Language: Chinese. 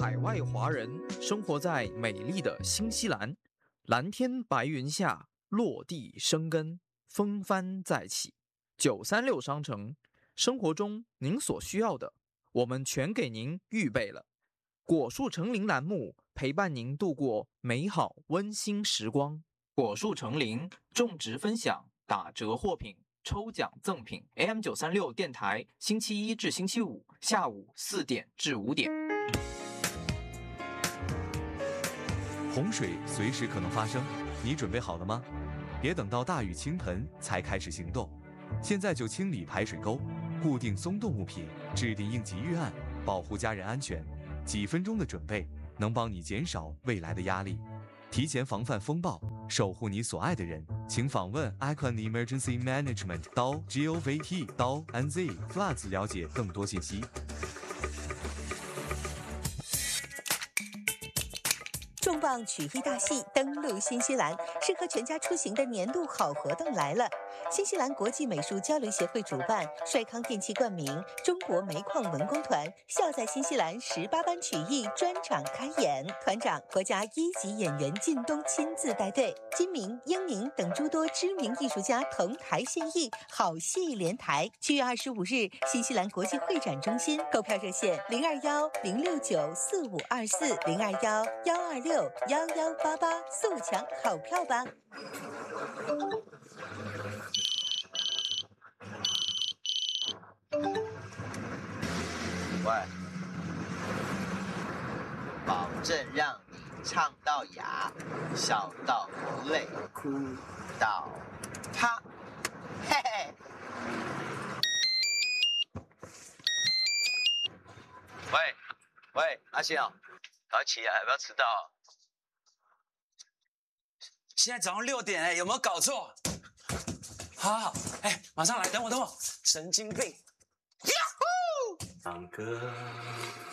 海外华人生活在美丽的新西兰，蓝天白云下落地生根，风帆再起。936商城，生活中您所需要的，我们全给您预备了。果树成林栏目陪伴您度过美好温馨时光。果树成林种植分享打折货品。抽奖赠品 AM936 电台，星期一至星期五下午4点至5点。 洪水随时可能发生，你准备好了吗？别等到大雨倾盆才开始行动，现在就清理排水沟，固定松动物品，制定应急预案，保护家人安全。几分钟的准备能帮你减少未来的压力，提前防范风暴，守护你所爱的人。请访问 Icon Emergency Management.gov.nz Floods 了解更多信息。 重磅曲艺大戏登陆新西兰，适合全家出行的年度好活动来了！新西兰国际美术交流协会主办，帅康电器冠名，中国煤矿文工团笑在新西兰18班曲艺专场开演，团长国家1级演员靳东亲自带队，金明、英宁等诸多知名艺术家同台献艺，好戏连台。7月25日，新西兰国际会展中心，购票热线021-069-4524，021-126-1188，速抢好票吧！ 喂，保证让你唱到哑，笑到流泪，哭到啪，嘿嘿。喂，阿信哦，早起啊，不要迟到。 现在早上6点有没有搞错？好，马上来，等我，神经病！ 唱歌